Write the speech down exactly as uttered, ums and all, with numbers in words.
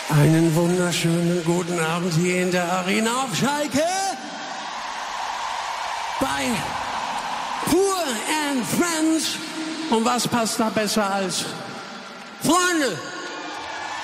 Einen wunderschönen guten Abend hier in der Arena auf Schalke bei Pur and Friends. Und was passt da besser als Freunde?